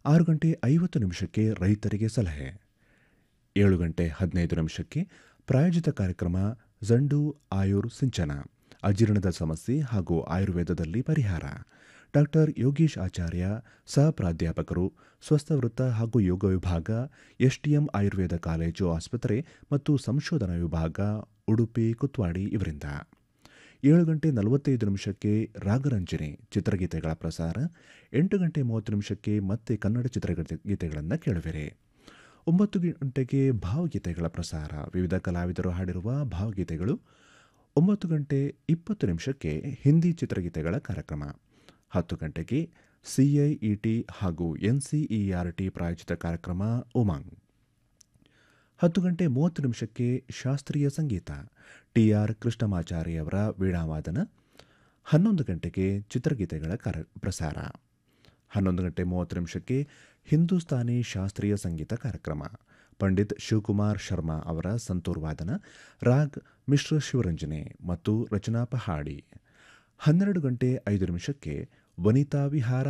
6 ಗಂಟೆ 50 ನಿಮಿಷಕ್ಕೆ ರೈತರಿಗೆ ಸಲಹೆ. 7 ಗಂಟೆ 15 ನಿಮಿಷಕ್ಕೆ ಪ್ರಾಯೋಜಿತ ಕಾರ್ಯಕ್ರಮ ಜಂಡು ಆಯುರ್ ಸಿಂಚನ, ಅಜೀರ್ಣದ ಸಮಸ್ಯೆ ಹಾಗೂ ಆಯುರ್ವೇದದಲ್ಲಿ ಪರಿಹಾರ. ಡಾಕ್ಟರ್ ಯೋಗೀಶ್ ಆಚಾರ್ಯ, ಸಹ ಪ್ರಾಧ್ಯಾಪಕರು, ಸ್ವಸ್ಥವೃತ್ತ ಹಾಗೂ ಯೋಗ ವಿಭಾಗ, ಎಸ್ಟಿಎಂ ಆಯುರ್ವೇದ ಕಾಲೇಜು ಆಸ್ಪತ್ರೆ ಮತ್ತು ಸಂಶೋಧನಾ ವಿಭಾಗ, ಉಡುಪಿ ಕುತ್ವಾಡಿ ಇವರಿಂದ. 7 ಗಂಟೆ 45 ನಿಮಿಷಕ್ಕೆ ರಾಗರಂಜನೆ ಚಿತ್ರಗೀತೆಗಳ ಪ್ರಸಾರ. 8 ಗಂಟೆ 30 ನಿಮಿಷಕ್ಕೆ ಮತ್ತೆ ಕನ್ನಡ ಚಿತ್ರಗೀತೆಗಳನ್ನು ಕೇಳುವಿರಿ. 9 ಗಂಟೆಗೆ ಭಾವಗೀತೆಗಳ ಪ್ರಸಾರ, ವಿವಿಧ ಕಲಾವಿದರು ಹಾಡಿರುವ ಭಾವಗೀತೆಗಳು. 9 ಗಂಟೆ 20 ನಿಮಿಷಕ್ಕೆ ಹಿಂದಿ ಚಿತ್ರಗೀತೆಗಳ ಕಾರ್ಯಕ್ರಮ. 10 ಗಂಟೆಗೆ ಸಿಐಇಟಿ ಹಾಗೂ ಎನ್ಸಿಇಆರ್ಟಿ ಪ್ರಾಯೋಜಿತ ಕಾರ್ಯಕ್ರಮ ಉಮಂಗ್. 10 ಗಂಟೆ 30 ನಿಮಿಷಕ್ಕೆ ಶಾಸ್ತ್ರೀಯ ಸಂಗೀತ, ಟಿಆರ್ ಕೃಷ್ಣಮಾಚಾರಿಯವರ ವೀಣಾವಾದನ. 11 ಗಂಟೆಗೆ ಚಿತ್ರಗೀತೆಗಳ ಪ್ರಸಾರ. 11 ಗಂಟೆ 30 ನಿಮಿಷಕ್ಕೆ ಹಿಂದೂಸ್ತಾನಿ ಶಾಸ್ತ್ರೀಯ ಸಂಗೀತ ಕಾರ್ಯಕ್ರಮ, ಪಂಡಿತ್ ಶಿವಕುಮಾರ್ ಶರ್ಮಾ ಅವರ ಸಂತೂರ್ ವಾದನ, ರಾಗ್ ಮಿಶ್ರ ಶಿವರಂಜನೆ ಮತ್ತು ರಚನಾ ಪಹಾಡಿ. 12 ಗಂಟೆ 5 ನಿಮಿಷಕ್ಕೆ ವನಿತಾ ವಿಹಾರ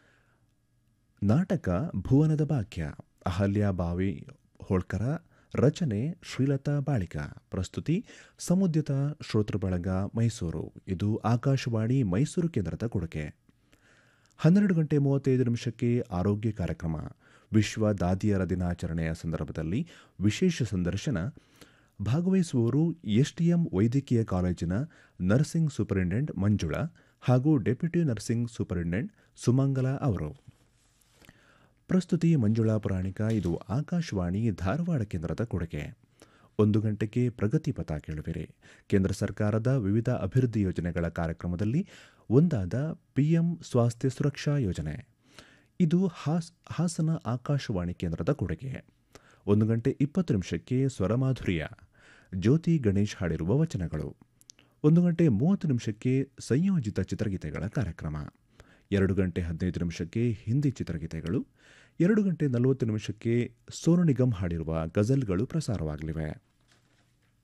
ನಾಟಕ ಭುವನದ ಭಾಗ್ಯ, ಅಹಲ್ಯಾ ಬಾವಿ ಹೋಳ್ಕರ, ರಚನೆ ಶ್ರೀಲತಾ ಬಾಳಿಕ, ಪ್ರಸ್ತುತಿ ಸಮುದ್ಯತ ಶ್ರೋತೃಬಳಗ ಮೈಸೂರು. ಇದು ಆಕಾಶವಾಣಿ ಮೈಸೂರು ಕೇಂದ್ರದ ಕೊಡುಗೆ. 12 ಗಂಟೆ 35 ನಿಮಿಷಕ್ಕೆ ಆರೋಗ್ಯ ಕಾರ್ಯಕ್ರಮ, ವಿಶ್ವ ದಾದಿಯರ ದಿನಾಚರಣೆಯ ಸಂದರ್ಭದಲ್ಲಿ ವಿಶೇಷ ಸಂದರ್ಶನ. ಭಾಗವಹಿಸುವವರು ಎಸ್ಟಿಎಂ ವೈದ್ಯಕೀಯ ಕಾಲೇಜಿನ ನರ್ಸಿಂಗ್ ಸೂಪರಿಂಟೆಂಡೆಂಟ್ ಮಂಜುಳಾ ಹಾಗೂ ಡೆಪ್ಯೂಟಿ ನರ್ಸಿಂಗ್ ಸೂಪರಿಂಟೆಂಡೆಂಟ್ ಸುಮಂಗಲ ಅವರು. ಪ್ರಸ್ತುತಿ ಮಂಜುಳಾ ಪುರಾಣಿಕ. ಇದು ಆಕಾಶವಾಣಿ ಧಾರವಾಡ ಕೇಂದ್ರದ ಕೊಡುಗೆ. 1 ಗಂಟೆಗೆ ಪ್ರಗತಿ ಪಥ ಕೇಳುವಿರಿ. ಕೇಂದ್ರ ಸರ್ಕಾರದ ವಿವಿಧ ಅಭಿವೃದ್ಧಿ ಯೋಜನೆಗಳ ಕಾರ್ಯಕ್ರಮದಲ್ಲಿ ಒಂದಾದ ಪಿಎಂ ಸ್ವಾಸ್ಥ್ಯ ಸುರಕ್ಷಾ ಯೋಜನೆ. ಇದು ಹಾಸನ ಆಕಾಶವಾಣಿ ಕೇಂದ್ರದ ಕೊಡುಗೆ. 1 ಗಂಟೆ 20 ನಿಮಿಷಕ್ಕೆ ಸ್ವರಮಾಧುರ್ಯ, ಜ್ಯೋತಿ ಗಣೇಶ್ ಹಾಡಿರುವ ವಚನಗಳು. 1 ಗಂಟೆ 30 ನಿಮಿಷಕ್ಕೆ ಸಂಯೋಜಿತ ಚಿತ್ರಗೀತೆಗಳ ಕಾರ್ಯಕ್ರಮ. 2 ಗಂಟೆ 15 ನಿಮಿಷಕ್ಕೆ ಹಿಂದಿ ಚಿತ್ರಗೀತೆಗಳು. 2 ಗಂಟೆ 40 ನಿಮಿಷಕ್ಕೆ ಸೋನು ನಿಗಮ್ ಹಾಡಿರುವ ಗಜಲ್ಗಳು ಪ್ರಸಾರವಾಗಲಿವೆ.